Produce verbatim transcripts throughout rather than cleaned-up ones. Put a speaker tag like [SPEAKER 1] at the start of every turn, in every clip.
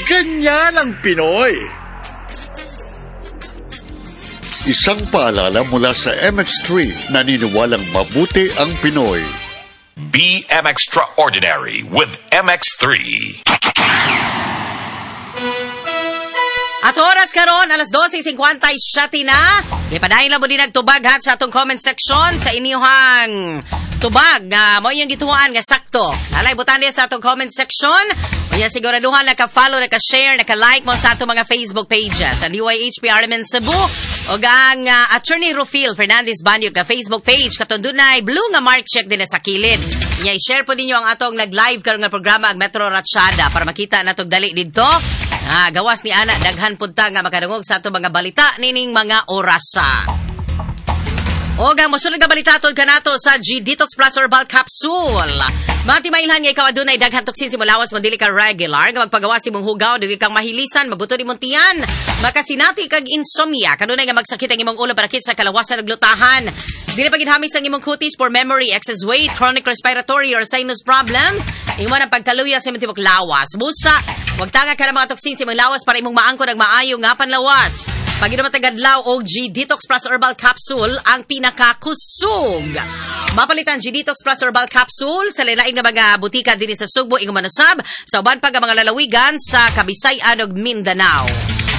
[SPEAKER 1] Ganyan ang Pinoy. Isang paalala mula sa M X three, naniniwalang mabuti ang Pinoy.
[SPEAKER 2] Be M Extraordinary with M X three.
[SPEAKER 3] At oras karon alas dose fifty-seven na. Gipadayon lang mo din nagtubag ha sa atong comment section sa inyong tubag nga mo yung gituan nga sakto. Nalay butan din sa atong comment section. Unya siguraduhan naka-follow, naka-share, naka-like mo sa atong mga Facebook pages. Ang D Y H P R M N Cebu o ang uh, Attorney Rufil Fernandez Banyo ka Facebook page katon dunay blue nga mark check din sa kilid. Unya i-share po ninyo ang atong nag-live karon nga programa ang Metro Ratshada para makita natong dali didto. Ah, gawas ni ana daghan punta nga makadungog sa ato mga balita nining mga orasa. O gang mosunod nga balita tol kanato sa G Detox Plus Herbal Capsule. Matimailhan nga ikaw adunay daghan toksin simulawas mo dili ka regular nga magpagawa si mong hugaw dili kang mahilisan mabuto ni mong tiyan makasinati kag insomnia kanunay nga magsakit ang imong ulo parakit sa kalawasan ug lutahan. Dili pa ginhamis ang imong kutis for memory, excess weight, chronic respiratory or sinus problems. Ingman ang pagkaluya sa imong tibok lawas. Busa, wag tanga ka ng mga toksin sa imong lawas para imong maangkon ang maayo nga panlawas. Pag inumatagad-law o G Detox Plus Herbal Capsule ang pinakakusog. Mapalitan G Detox Plus Herbal Capsule sa lilaing nga mga butika din sa Sugbo, Ingon Manusab, sa uban pag mga lalawigan sa Kabisayan ug Mindanao.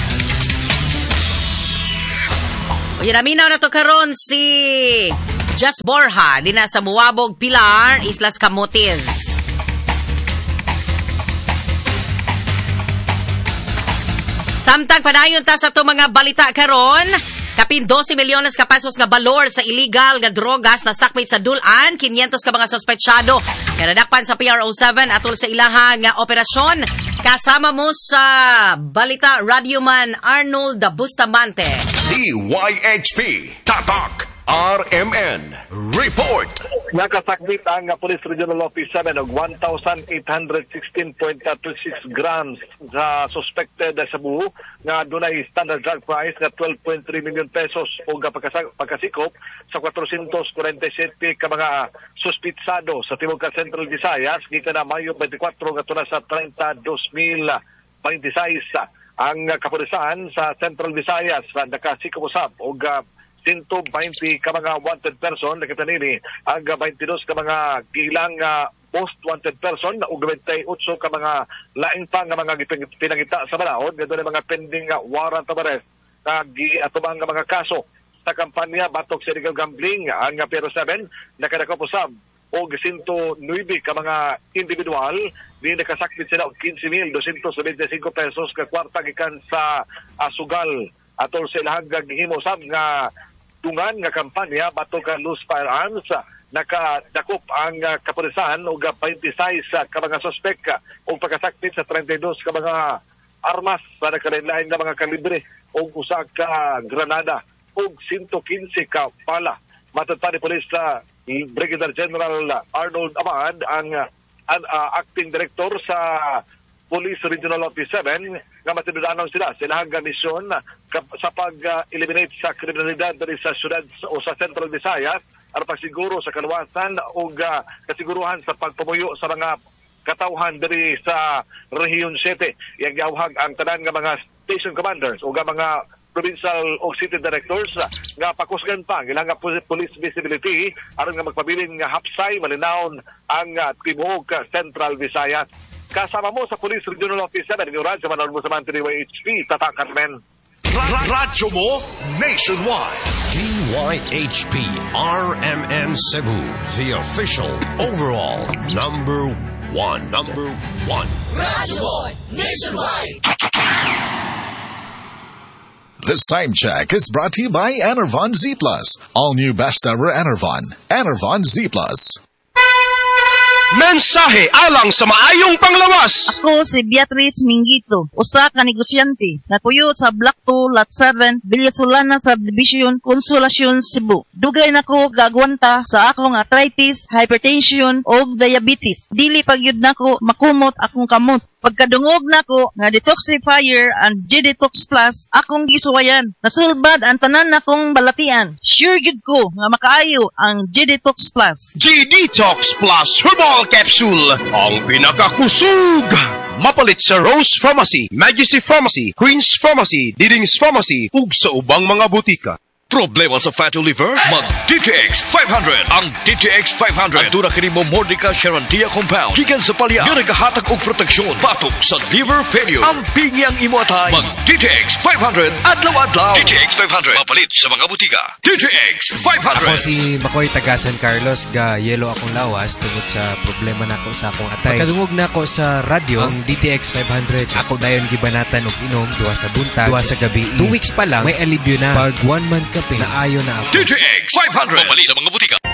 [SPEAKER 3] O yanaminaw na to karon si Just Borja din sa Muwabog, Pilar, Islas Camotes. Samtang panayon ta sa to mga balita karon, kapin twelve milyones ka pesos nga balor sa illegal nga drogas na stockmate sa Dulan, five hundred ka mga sospechado. Kanadakpan sa P R O seven atol sa ilaha nga operasyon. Kasama mo sa balita Radioman Arnold Bustamante.
[SPEAKER 2] D Y H P Tatak R M N Report.
[SPEAKER 4] Nakasakmit ang Police Regional Office seven og one thousand eight hundred sixteen point two six grams sa suspected sa buho nga dunay standard drug price nga twelve point three million pesos o pagkasikop sa four hundred forty-seven ka mga suspitsado sa tibuok Central Visayas gikan na Mayo twenty-four nga tula sa thirty-two mil twenty-six ang kapulisan sa Central Visayas nakasikop usab og one hundred twenty ka mga wanted person nakita nini ang twenty-two ka mga gilang uh, most wanted person ug twenty-eight ka mga laing pa nga mga pinangita sa balahon nga mga pending uh, warrant of arrest kag atubang nga mga kaso sa kampanya batok sa illegal gambling ang P R O seven nakadakop usab og one hundred nine ka mga individual di nakasakmit sila og fifteen mil two hundred twenty-five pesos ka kwarta gikan sa uh, sugal atol sa ilahang gihimo sab nga tungan nga kampanya batok ka loose firearms nakadakop ang uh, kapulisan og twenty-six uh, ka mga suspek uh, og pagkasakmit sa thirty-two ka mga armas sa nakalain-lain nga mga kalibre og usa ka granada og one hundred fifteen ka pala. Matod pa ni Police uh, Brigadier General Arnold Amad ang uh, uh, acting director sa Police Regional Office seven nga matinudanon sila silang misyon sa pag-eliminate sa kriminalidad diri sa syudad o sa Central Visayas aron pagsiguro sa kaluwasan o uh, kasiguruhan sa pagpamuyo sa mga katawhan diri sa Rehiyon seven. Yang giawhag ang tanan nga mga station commanders o mga provincial o city directors nga pakusgan pa ang ilang police visibility aron nga magpabiling nga hapsay malinawon ang uh, tibuok Central Visayas. Kasama mo sa Police Regional Office seven, yung radyo manawag mo sa man D Y H P, Tatakan men.
[SPEAKER 2] Radyo mo nationwide.
[SPEAKER 5] D Y H P R M N Cebu, the official overall number one. Number one.
[SPEAKER 6] Radyo mo nationwide.
[SPEAKER 7] This time check is brought to you by Enervon Z Plus. All new best ever Enervon. Enervon Z Plus.
[SPEAKER 8] Mensahe alang sa maayong panglawas.
[SPEAKER 9] Ako si Beatrice Mingito, usa ka negosyante na puyo sa Block two, Lot seven, Villasolana Subdivision, Consolacion, Cebu. Dugay nako gagwanta sa akong arthritis, hypertension o diabetes. Dili pagyud nako makumot akong kamot. Pagkadungog nako nga detoxifier and G-Detox Plus akong gisuwayan. Nasulbad ang tanan nakong balatian. Sure gid ko nga makaayo ang G-Detox Plus.
[SPEAKER 8] G-Detox Plus Herbal Capsule, ang pinakakusog mapalit sa Rose Pharmacy, Majesty Pharmacy, Queen's Pharmacy, Diding's Pharmacy, ug sa ubang mga butika.
[SPEAKER 10] Problema sa fatty liver? Mag-D T X five hundred. Ang D T X five hundred. Ang tuna kini mo Mordica Charantia Compound. Gikan sa palya. Nga nagahatag og proteksyon. Batok sa liver failure. Ang pingi ang imo atay. Mag-D T X five hundred. Adlaw-adlaw. D T X five hundred. Mapalit sa mga butika. D T X five hundred.
[SPEAKER 11] Ako si Makoy taga San Carlos. Ga yelo akong lawas tungod sa problema nako sa akong atay. Pagkadungog nako sa radyo, ang D T X five hundred. Ako dayon gibanatan og inom duha sa buntag, duha sa gabi. Two weeks pa lang may alibyo na. Pag one month kape, naayo na ako.
[SPEAKER 10] D T X five hundred. Mapalit sa mga butika.